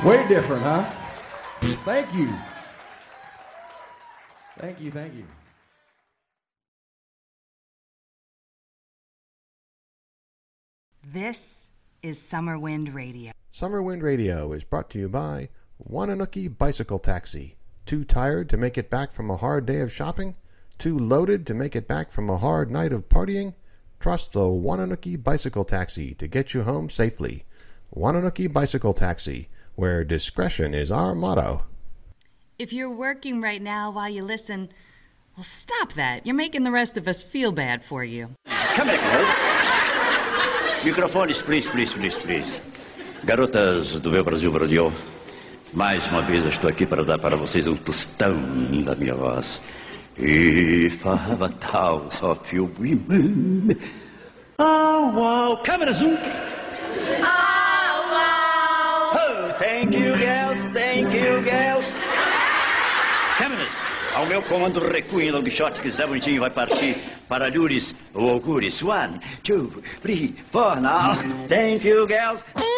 Way different, huh? Thank you. Thank you, thank you. This is Summer Wind Radio. Summer Wind Radio is brought to you by Wananoki Bicycle Taxi. Too tired to make it back from a hard day of shopping? Too loaded to make it back from a hard night of partying? Trust the Wananoki Bicycle Taxi to get you home safely. Wananoki Bicycle Taxi, where discretion is our motto. If you're working right now while you listen, well, stop that. You're making the rest of us feel bad for you. Come back, girls. Microfones, please, please, please, please. Garotas do meu Brasil Brasil, mais uma vez eu estou aqui para dar para vocês um tostão da minha voz. If I have 1,000 of you women, oh wow, câmera zoom. Oh wow. Oh, thank you girls, Câmeras, ao meu comando recuem logo shot que Zé Bonitinho vai partir para Lures ou Algures. 1, 2, 3, 4 now. Thank you girls.